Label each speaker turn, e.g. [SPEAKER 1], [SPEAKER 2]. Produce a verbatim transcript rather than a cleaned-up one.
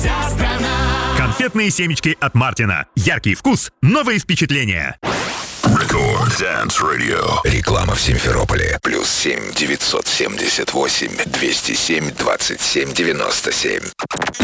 [SPEAKER 1] вся страна.
[SPEAKER 2] Конфетные семечки от Мартина. Яркий вкус, новые впечатления.
[SPEAKER 3] Record Dance Radio.
[SPEAKER 4] Реклама в Симферополе. Плюс семь девятьсот семьдесят восемь двести семь двадцать семь девяносто семь.